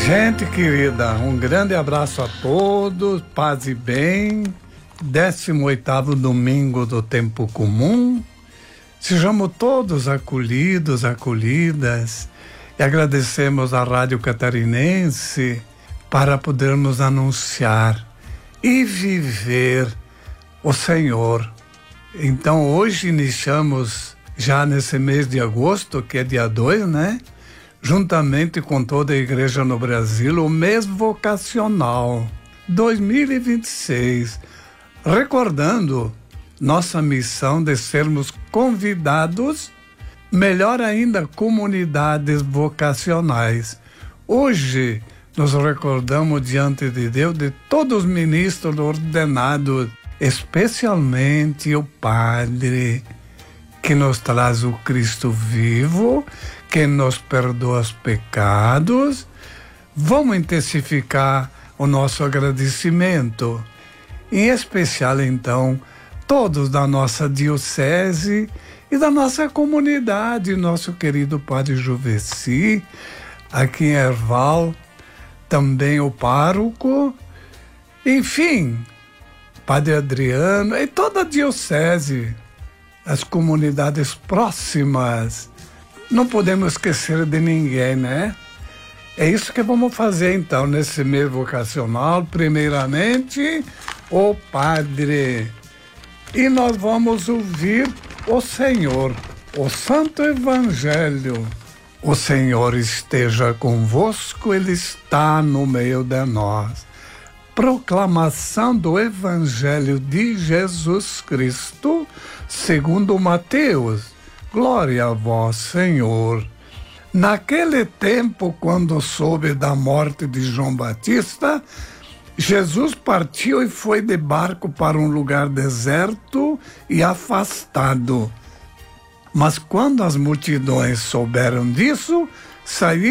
Gente querida, um grande abraço a todos, paz e bem. 18º domingo do tempo comum. Sejamos todos acolhidos, acolhidas, e agradecemos à Rádio Catarinense para podermos anunciar e viver o Senhor. Então hoje iniciamos já nesse mês de agosto, que é dia 2, né? Juntamente com toda a igreja no Brasil, o mês vocacional 2026, recordando nossa missão de sermos convidados, melhor ainda, comunidades vocacionais. Hoje nos recordamos diante de Deus de todos os ministros ordenados, especialmente o Padre, que nos traz o Cristo vivo, que nos perdoa os pecados. Vamos intensificar o nosso agradecimento, em especial então todos da nossa diocese e da nossa comunidade, nosso querido Padre Juveci, aqui em Herval, também o pároco, enfim, Padre Adriano e toda a diocese, as comunidades próximas. Não podemos esquecer de ninguém, né? É isso que vamos fazer então nesse mês vocacional. Primeiramente, o Padre. E nós vamos ouvir o Senhor, o Santo Evangelho. O Senhor esteja convosco, Ele está no meio de nós. Proclamação do Evangelho de Jesus Cristo, segundo Mateus. Glória a vós, Senhor. Naquele tempo, quando soube da morte de João Batista, Jesus partiu e foi de barco para um lugar deserto e afastado. Mas quando as multidões souberam disso, saíram